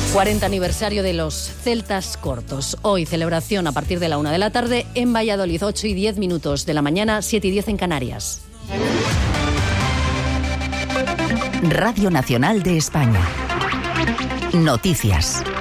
40 aniversario de los Celtas Cortos. Hoy celebración a partir de la 1 de la tarde en Valladolid, 8 y 10 minutos de la mañana, 7 y 10 en Canarias. Radio Nacional de España. Noticias.